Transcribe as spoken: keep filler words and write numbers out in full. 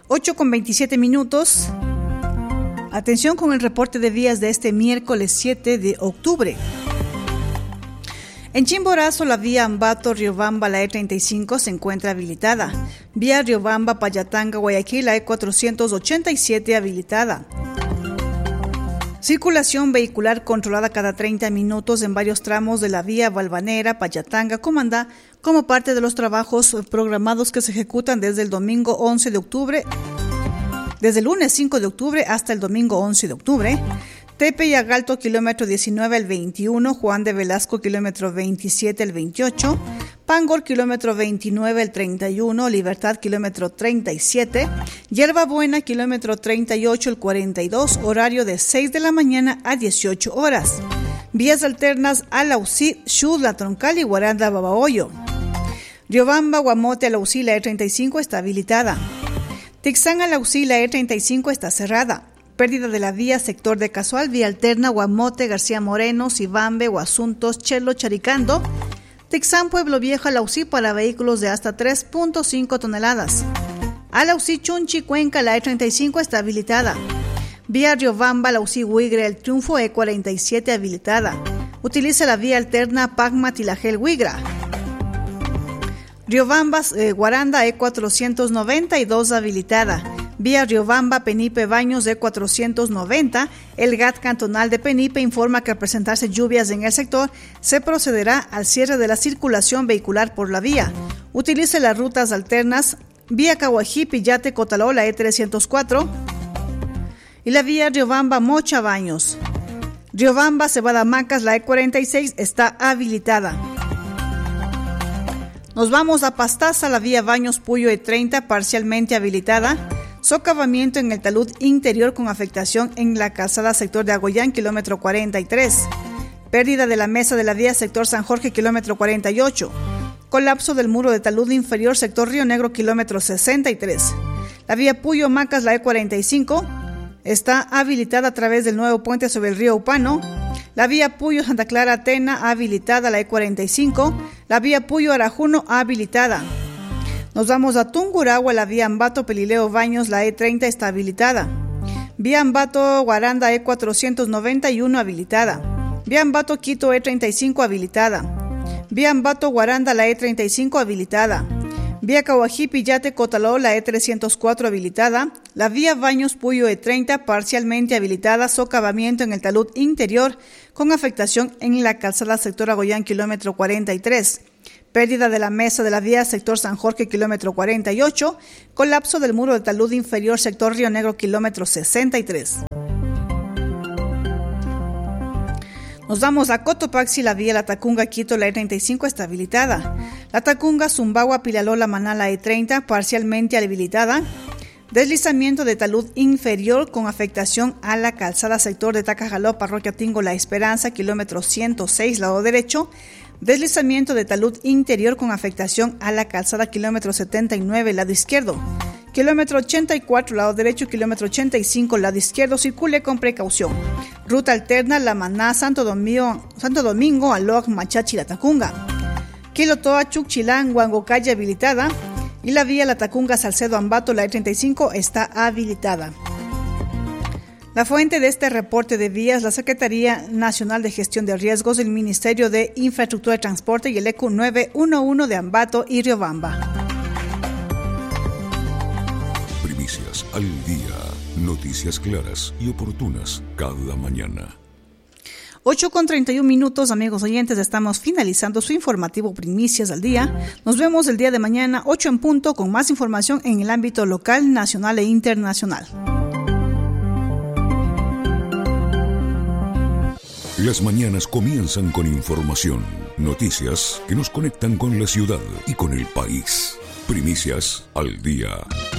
ocho con veintisiete minutos. Atención con el reporte de vías de este miércoles siete de octubre. En Chimborazo, la vía Ambato-Riobamba, la E treinta y cinco, se encuentra habilitada. Vía Riobamba-Payatanga-Guayaquil, la E cuatrocientos ochenta y siete, habilitada. Circulación vehicular controlada cada treinta minutos en varios tramos de la vía Valvanera-Payatanga-Comandá, como parte de los trabajos programados que se ejecutan desde el domingo once de octubre, desde el lunes cinco de octubre hasta el domingo once de octubre. Tepe y Agalto, kilómetro diecinueve al veintiuno, Juan de Velasco, kilómetro veintisiete al veintiocho, Pangor, kilómetro veintinueve al treinta y uno, Libertad, kilómetro treinta y siete, Yerba Buena, kilómetro treinta y ocho al cuarenta y dos, horario de seis de la mañana a dieciocho horas. Vías alternas a Laucí, Xud, La Troncal y Guaranda, Babahoyo. Riobamba, Guamote, Laucí, la E treinta y cinco está habilitada. Tixán, a Laucí, la E treinta y cinco está cerrada. Pérdida de la vía sector de Casual, vía alterna Guamote, García Moreno, Sibambe, Guasuntos, Chelo, Charicando. Tixán, Pueblo Viejo, Laucí para vehículos de hasta tres punto cinco toneladas. Laucí, Chunchi, Cuenca, la E treinta y cinco está habilitada. Vía Riobamba, Laucí, Huigre, El Triunfo, E cuarenta y siete habilitada. Utiliza la vía alterna Pacma, Tilajel, Huigra. Riobamba, eh, Guaranda, E cuatrocientos noventa y dos habilitada. Vía Riobamba, Penipe, Baños, de cuatrocientos noventa, el G A T cantonal de Penipe informa que al presentarse lluvias en el sector, se procederá al cierre de la circulación vehicular por la vía. Utilice las rutas alternas, vía Cahuají, Pillate, Cotaló, la E trescientos cuatro, y la vía Riobamba, Mocha, Baños. Riobamba, Cebada, Macas, la E cuarenta y seis está habilitada. Nos vamos a Pastaza, la vía Baños, Puyo, E treinta, parcialmente habilitada. Socavamiento en el talud interior con afectación en la calzada sector de Agoyán, kilómetro cuarenta y tres. Pérdida de la mesa de la vía sector San Jorge, kilómetro cuarenta y ocho. Colapso del muro de talud inferior sector Río Negro, kilómetro sesenta y tres. La vía Puyo Macas, la E cuarenta y cinco, está habilitada a través del nuevo puente sobre el río Upano. La vía Puyo Santa Clara Atena, habilitada, la E cuarenta y cinco. La vía Puyo Arajuno, habilitada. Nos vamos a Tungurahua, la vía Ambato, Pelileo, Baños, la E treinta está habilitada. Vía Ambato, Guaranda, E cuatrocientos noventa y uno habilitada. Vía Ambato, Quito, E treinta y cinco habilitada. Vía Ambato, Guaranda, la E treinta y cinco habilitada. Vía Cahuají, Pillate, Cotaló, la E trescientos cuatro habilitada. La vía Baños, Puyo, E treinta parcialmente habilitada. Socavamiento en el talud interior con afectación en la calzada sector Agoyán, kilómetro cuarenta y tres. Pérdida de la mesa de la vía sector San Jorge, kilómetro cuarenta y ocho. Colapso del muro de talud inferior sector Río Negro, kilómetro sesenta y tres. Nos vamos a Cotopaxi, la vía La Tacunga, Quito, la E treinta y cinco está habilitada. La Tacunga, Zumbagua, Pilalola, Maná, la E treinta parcialmente habilitada. Deslizamiento de talud inferior con afectación a la calzada sector de Tacajaló, Parroquia Tingo, La Esperanza, kilómetro ciento seis, lado derecho. Deslizamiento de talud interior con afectación a la calzada kilómetro setenta y nueve, lado izquierdo. Kilómetro ochenta y cuatro, lado derecho, kilómetro ochenta y cinco, lado izquierdo. Circule con precaución. Ruta alterna, La Maná, Santo Domingo, Santo Domingo, Aloc, Machachi, La Tacunga. Quilotoa, Chuchilán, Huangocaya, habilitada. Y la vía La Tacunga, Salcedo, Ambato, la E treinta y cinco está habilitada. La fuente de este reporte de vías, la Secretaría Nacional de Gestión de Riesgos, el Ministerio de Infraestructura y Transporte y el E Q nueve uno uno de Ambato y Riobamba. Primicias al día. Noticias claras y oportunas cada mañana. ocho con treinta y uno minutos, amigos oyentes, estamos finalizando su informativo Primicias al Día. Nos vemos el día de mañana, ocho en punto, con más información en el ámbito local, nacional e internacional. Las mañanas comienzan con información, noticias que nos conectan con la ciudad y con el país. Primicias al Día.